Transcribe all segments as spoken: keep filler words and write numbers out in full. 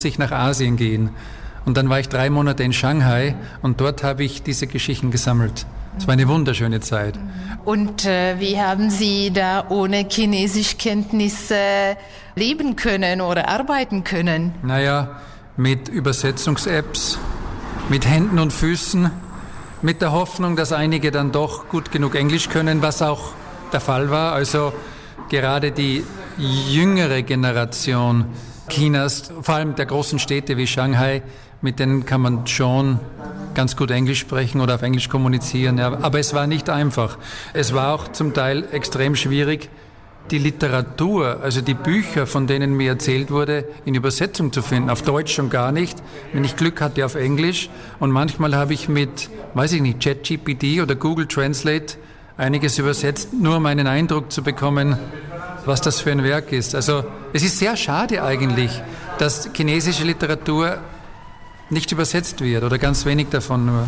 ich nach Asien gehen. Und dann war ich drei Monate in Shanghai und dort habe ich diese Geschichten gesammelt. Es war eine wunderschöne Zeit. Und äh, wie haben Sie da ohne Chinesischkenntnisse leben können oder arbeiten können? Naja, mit Übersetzungs-Apps, mit Händen und Füßen, mit der Hoffnung, dass einige dann doch gut genug Englisch können, was auch der Fall war. Also gerade die jüngere Generation Chinas, vor allem der großen Städte wie Shanghai, mit denen kann man schon ganz gut Englisch sprechen oder auf Englisch kommunizieren. Ja. Aber es war nicht einfach. Es war auch zum Teil extrem schwierig, die Literatur, also die Bücher, von denen mir erzählt wurde, in Übersetzung zu finden. Auf Deutsch schon gar nicht. Wenn ich Glück hatte, auf Englisch. Und manchmal habe ich mit, weiß ich nicht, ChatGPT oder Google Translate einiges übersetzt, nur um einen Eindruck zu bekommen, was das für ein Werk ist. Also es ist sehr schade eigentlich, dass chinesische Literatur nicht übersetzt wird oder ganz wenig davon nur.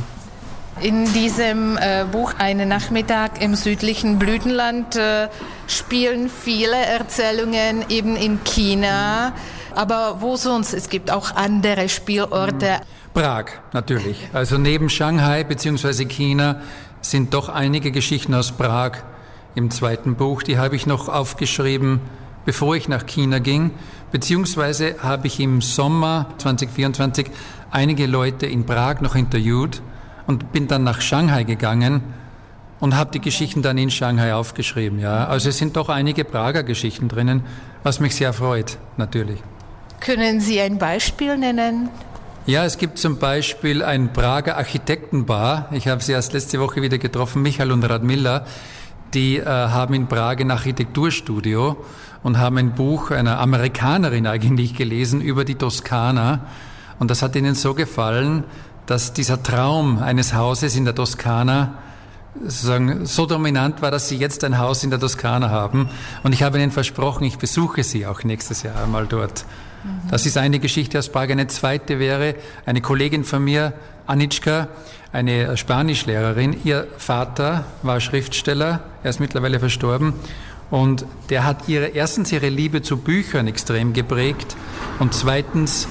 In diesem äh, Buch Ein Nachmittag im südlichen Blütenland äh, spielen viele Erzählungen eben in China. Aber wo sonst? Es gibt auch andere Spielorte. Prag natürlich. Also neben Shanghai bzw. China sind doch einige Geschichten aus Prag im zweiten Buch. Die habe ich noch aufgeschrieben, bevor ich nach China ging. Beziehungsweise habe ich im Sommer zwanzig vierundzwanzig einige Leute in Prag noch interviewt und bin dann nach Shanghai gegangen und habe die Geschichten dann in Shanghai aufgeschrieben. Ja. Also es sind doch einige Prager Geschichten drinnen, was mich sehr freut, natürlich. Können Sie ein Beispiel nennen? Ja, es gibt zum Beispiel ein Prager Architektenpaar. Ich habe sie erst letzte Woche wieder getroffen, Michael und Radmila. Die äh, haben in Prag ein Architekturstudio und haben ein Buch einer Amerikanerin eigentlich gelesen über die Toskana. Und das hat ihnen so gefallen, dass dieser Traum eines Hauses in der Toskana sozusagen so dominant war, dass sie jetzt ein Haus in der Toskana haben. Und ich habe ihnen versprochen, ich besuche sie auch nächstes Jahr einmal dort. Mhm. Das ist eine Geschichte aus Prag. Eine zweite wäre eine Kollegin von mir, Anitschka, eine Spanischlehrerin. Ihr Vater war Schriftsteller, er ist mittlerweile verstorben. Und der hat ihre, erstens ihre Liebe zu Büchern extrem geprägt und zweitens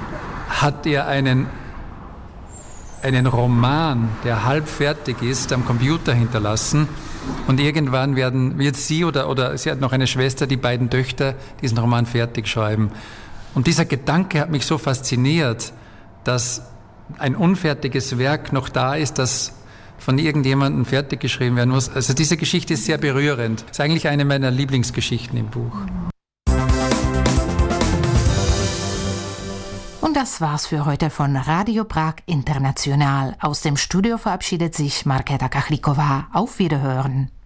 hat er einen, einen Roman, der halb fertig ist, am Computer hinterlassen. Und irgendwann werden, wird sie oder, oder sie hat noch eine Schwester, die beiden Töchter, diesen Roman fertig schreiben. Und dieser Gedanke hat mich so fasziniert, dass ein unfertiges Werk noch da ist, das von irgendjemandem fertig geschrieben werden muss. Also diese Geschichte ist sehr berührend. Das ist eigentlich eine meiner Lieblingsgeschichten im Buch. Und das war's für heute von Radio Prag International. Aus dem Studio verabschiedet sich Markéta Kachlikova. Auf Wiederhören.